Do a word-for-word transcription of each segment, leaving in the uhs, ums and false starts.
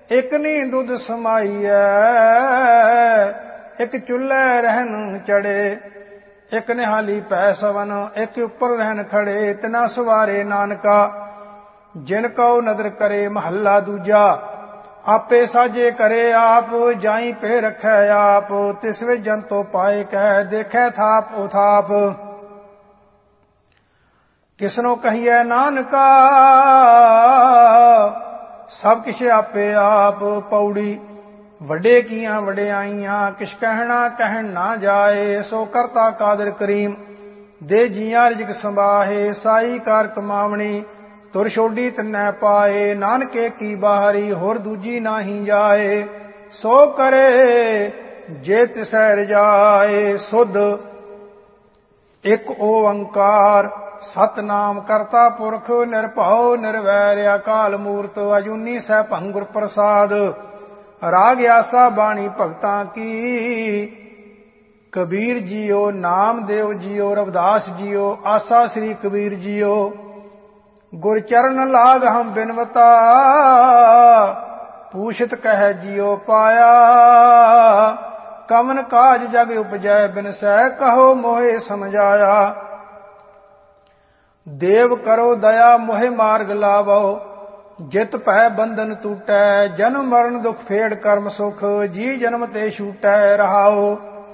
ਇੱਕ ਨੀ ਦੁੱਧ ਸਮਾਈਐ, ਇੱਕ ਚੁੱਲ੍ਹੇ ਰਹਿਣ ਚੜੇ, ਇੱਕ ਨਿਹਾਲੀ ਪੈ ਸਵਨ, ਇੱਕ ਉੱਪਰ ਰਹਿਣ ਖੜੇ, ਤਿਨਾ ਸਵਾਰੇ ਨਾਨਕਾ, ਜਿਨ ਕਉ ਨਦਰ ਕਰੇ ਮਹੱਲਾ ਦੂਜਾ। ਆਪੇ ਸਾਜੇ ਕਰੇ ਆਪ, ਜਾਈ ਪੇ ਰਖੈ ਆਪ, ਤਿਸ ਵਿੱਚ ਜੰਤੋ ਪਾਏ ਕਹਿ, ਦੇਖੈ ਥਾਪ ਉਥਾਪ। ਕਿਸਨੋ ਕਹੀਐ ਨਾਨਕਾ, ਸਭ ਕਿਛ ਆਪੇ ਆਪ। ਪੌੜੀ ਵੱਡੇ ਕੀਆਂ ਵਡਿਆਈਆਂ, ਕਿਛ ਕਹਿਣਾ ਕਹਿਣ ਨਾ ਜਾਏ, ਸੋ ਕਰਤਾ ਕਾਦਰ ਕਰੀਮ, ਦੇ ਜੀਆਂ ਰਿਜਕ ਸੰਭਾਹੇ, ਸਾਈ ਕਾਰ ਕਮਾਵਣੀ, ਤੁਰ ਛੋਡੀ ਤਿਨੈ ਪਾਏ, ਨਾਨਕੇ ਕੀ ਬਾਹਰੀ, ਹੋਰ ਦੂਜੀ ਨਾਹੀ ਜਾਏ, ਸੋ ਕਰੇ ਜੇ ਤਿਸੈ ਰਜਾਏ। ਸੁਧ ਇੱਕ ਓੰਕਾਰ ਸਤਨਾਮ ਕਰਤਾ ਪੁਰਖ, ਨਿਰਭਉ ਨਿਰਵੈਰ ਅਕਾਲ ਮੂਰਤ, ਅਜੂਨੀ ਸੈਭੰ ਗੁਰ ਪ੍ਰਸਾਦ। ਰਾਗ ਆਸਾ ਬਾਣੀ ਭਗਤਾਂ ਕੀ, Kabir JIO Namdev JIO Ravidas JIO, ਆਸਾ ਸ੍ਰੀ ਕਬੀਰ ਜੀਓ। ਗੁਰ ਚਰਨ ਲਾਗ ਹਮ ਬਿਨਵਤਾ, ਪੂਛਤ ਕਹਿ ਜੀਓ ਪਾਇਆ, ਕਮਨ ਕਾਜ ਜਗ ਉਪਜੈ ਬਿਨਸੈ, ਕਹੋ ਮੋਹਿ ਸਮਝਾਇਆ। ਦੇਵ ਕਰੋ ਦਇਆ ਮੋਹਿ ਮਾਰਗ ਲਾਵੋ, ਜਿਤ ਭੈ ਬੰਧਨ ਟੂਟੈ, ਜਨਮ ਮਰਨ ਦੁਖ ਫੇੜ ਕਰਮ ਸੁਖ, ਜੀ ਜਨਮ ਤੇ ਛੂਟੈ ਰਹਾਓ।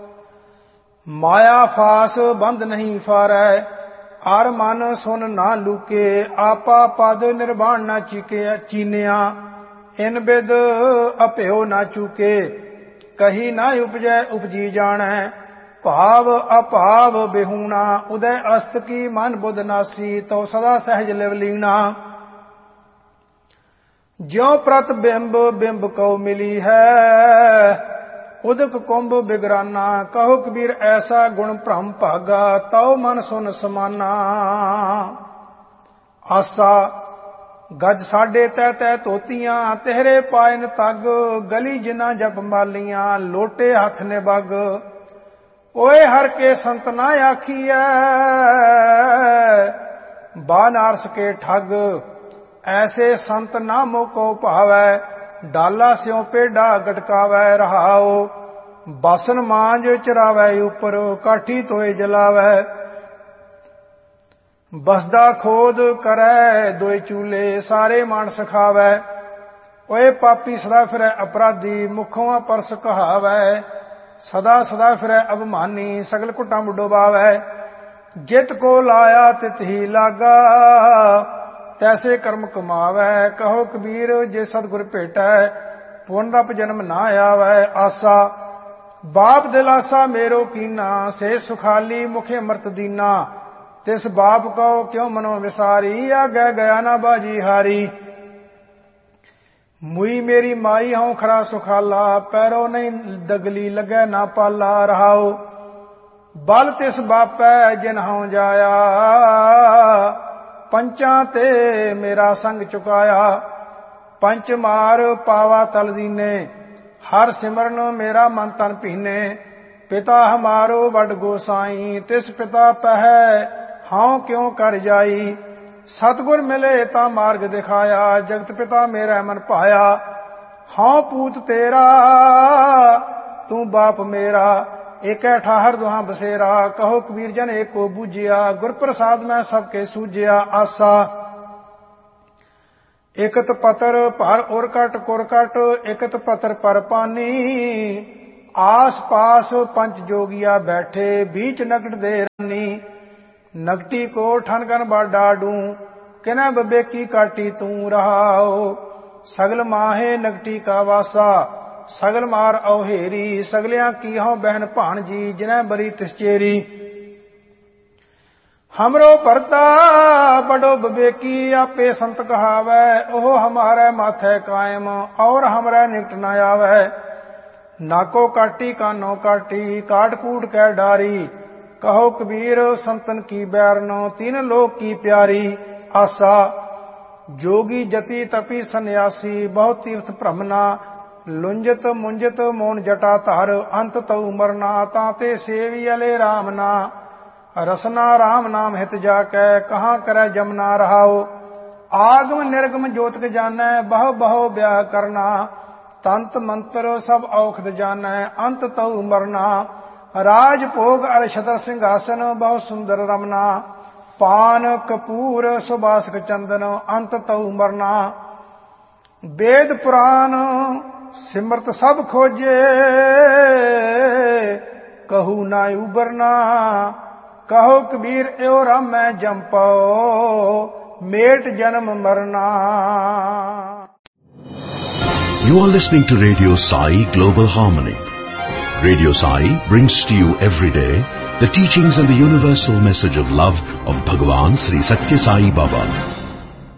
ਮਾਇਆ ਫਾਸ ਬੰਧ ਨਹੀਂ ਫਾਰੈ, ਅਰ ਮਨ ਸੁਨ ਨਾ ਲੂਕੇ, ਆਪਾ ਪਦ ਨਿਰਵਾਣ ਨਾ ਚੀਕੇ ਚੀਨਿਆ, ਇਨ ਬਿਦ ਅਭਿਓ ਨਾ ਚੂਕੇ, ਕਹੀ ਨਾ ਉਪਜੈ ਉਪਜੀ ਜਾਣੈ, ਭਾਵ ਅਭਾਵ ਬਿਹੂਣਾ, ਉਦੈ ਅਸਤ ਕੀ ਮਨ ਬੁੱਧ ਨਾਸੀ, ਤੋ ਸਦਾ ਸਹਿਜ ਲਿਵ ਲੀਣਾ। ਜਿਉ ਪ੍ਰਤ ਬਿੰਬ ਬਿੰਬ ਕਉ ਮਿਲੀ ਹੈ, ਉਦਕ ਕੁੰਭ ਬਿਗਰਾਨਾ, ਕਹੋ ਕਬੀਰ ਐਸਾ ਗੁਣ ਭ੍ਰਮ ਭਾਗਾ, ਤਉ ਮਨ ਸੁਨ ਸਮਾਨਾ। ਆਸਾ ਗਜ ਸਾਢੇ ਤੈ ਤੈ ਧੋਤੀਆਂ, ਤੇਹਰੇ ਪਾਇਨ ਤਗ, ਗਲੀ ਜਿਨਾ ਜਪ ਮਾਲੀਆਂ, ਲੋਟੇ ਹੱਥ ਨੇ ਬਗ। ਓਏ ਹਰ ਕੇ ਸੰਤ ਨਾ ਆਖੀਐ, ਬਾਨਾਰਸ ਕੇ ਠੱਗ, ਐਸੇ ਸੰਤ ਨਾ ਮੋਕੋ ਭਾਵੈ, ਡਾਲਾ ਸਿਉ ਪੇਡਾ ਗਟਕਾਵੈ ਰਹਾਓ। ਬਾਸਨ ਮਾਂਜ ਚਰਾਵੈ ਉਪਰ, ਕਾਠੀ ਤੋਏ ਜਲਾਵੈ, ਬਸਦਾ ਖੋਦ ਕਰੈ ਦੋਇ ਚੂਲੇ, ਸਾਰੇ ਮਾਨਸ ਖਾਵੈ। ਓਏ ਪਾਪੀ ਸਦਾ ਫਿਰੈ ਅਪਰਾਧੀ, ਮੁਖੋਂ ਪਰਸ ਕਹਾਵੈ, ਸਦਾ ਸਦਾ ਫਿਰੈ ਅਭਿਮਾਨੀ, ਸਗਲ ਕੁਟਾਂ ਡੁਬਾਵੈ। ਜਿਤ ਕੋ ਲਾਇਆ ਤਿਤ ਹੀ ਲਾਗਾ, ਤੈਸੇ ਕਰਮ ਕਮਾਵੈ, ਕਹੋ ਕਬੀਰ ਜੇ ਸਤਿਗੁਰ ਭੇਟੈ, ਪੁਨਰਪ ਜਨਮ ਨਾ ਆਵੈ। ਆਸਾ ਬਾਪ ਦਿਲਾਸਾ ਮੇਰੋ ਕੀਨਾ, ਸੇ ਸੁਖਾਲੀ ਮੁਖੇ ਅੰਮ੍ਰਿਤ ਦੀਨਾ, ਤਿਸ ਬਾਪ ਕਉ ਕਿਉ ਮਨੋ ਵਿਸਾਰੀ, ਆਗੈ ਗਿਆ ਨਾ ਬਾਜੀ ਹਾਰੀ। ਮੁਈ ਮੇਰੀ ਮਾਈ ਹਉ ਖਰਾ ਸੁਖਾਲਾ, ਪੈਰੋ ਨਹੀਂ ਦਗਲੀ ਲੱਗੈ ਨਾ ਪਾਲਾ ਰਹਾਓ। ਬਲ ਤਿਸ ਬਾਪੈ ਜਿਨ ਹਉ ਜਾਇਆ, ਪੰਚਾਂ ਤੇ ਮੇਰਾ ਸੰਗ ਚੁਕਾਇਆ। ਪੰਚ ਮਾਰ ਪਾਵਾ ਤਲ ਦੀਨੇ, ਹਰ ਸਿਮਰਨ ਮੇਰਾ ਮਨ ਤਨ ਭੀਨੇ। ਪਿਤਾ ਹਮਾਰੋ ਵੱਡ ਗੋਸਾਈ, ਤਿਸ ਪਿਤਾ ਪਹਿ ਹਉ ਕਿਉ ਕਰ ਜਾਈ। ਸਤਿਗੁਰ ਮਿਲੇ ਤਾਂ ਮਾਰਗ ਦਿਖਾਇਆ, ਜਗਤ ਪਿਤਾ ਮੇਰਾ ਮਨ ਭਾਇਆ। ਹਉ ਪੂਤ ਤੇਰਾ ਤੂੰ ਬਾਪ ਮੇਰਾ, ਏਕੈ ਠਾਹਰ ਦੁਹਾਂ ਬਸੇਰਾ। ਕਹੋ ਕਬੀਰ ਜਨ ਏਕੋ ਬੂਝਿਆ, ਗੁਰ ਪ੍ਰਸਾਦ ਮੈਂ ਸਭ ਕੇ ਸੂਝਿਆ। ਆਸਾ ਇਕਤ ਪਤਰ ਭਰ ਉਰ ਕਟ ਕੁਰ ਕਟ, ਇਕਤ ਪਤਰ ਪਰ ਪਾਨੀ। ਆਸ ਪਾਸ ਪੰਚ ਜੋਗੀਆ ਬੈਠੇ, बीच नगट दे रानी। नगटी को ठनकन बाडाडू, किनै बबेकी काटी तू रहाओ। सगल माहे नगटी का वासा, सगल मार औहेरी। सगलियां की हों बहन भाणजी, जिनै बरी तिसचेरी। हमरो भरता बड़ो बबेकी, आपे संत कहावै। ओह हमारे माथे कायम, और हमरे निकट न आवै। नाको काटी कानो काटी, काट कूट कै डारी। कहो कबीर संतन की बैरनो, तीन लोक की प्यारी। आसा जोगी जति तपी सन्यासी, बहुत तीर्थ भ्रमना। लुंजत मुंजत मोन जटा धर, अंत तऊ मरना। ताते सेवी अले राम ना, रसना राम नाम हित जाकै। कहाँ करे जमना रहाओ। आगम निर्गम जोतक जानै, बहु बहु ब्याह करना। ਤੰਤ ਮੰਤਰ ਸਭ ਔਖਦ ਜਾਣੈ ਅੰਤ ਤਉ ਮਰਨਾ ਰਾਜ ਭੋਗ ਅਰ ਛਤਰ ਸਿੰਘਾਸਨ ਬਹੁ ਸੁੰਦਰ ਰਮਨਾ ਪਾਨ ਕਪੂਰ ਸੁਬਾਸਕ ਚੰਦਨ ਅੰਤ ਤਉ ਮਰਨਾ ਵੇਦ ਪੁਰਾਨ ਸਿਮਰਤ ਸਭ ਖੋਜੇ ਕਹੂ ਨਾ ਉਬਰਨਾ ਕਹੋ ਕਬੀਰ ਇਉ ਰਾਮੈ ਜੰਪੋ ਮੇਟ ਜਨਮ ਮਰਨਾ। You are listening to Radio Sai Global Harmony. Radio Sai brings to you every day the teachings and the universal message of love of Bhagavan Sri Satya Sai Baba.